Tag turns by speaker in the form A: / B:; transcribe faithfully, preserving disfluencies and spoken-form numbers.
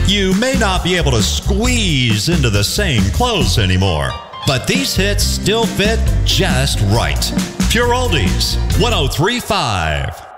A: You may not be able to squeeze into the same clothes anymore, but these hits still fit just right. Pure Oldies, one oh three point five.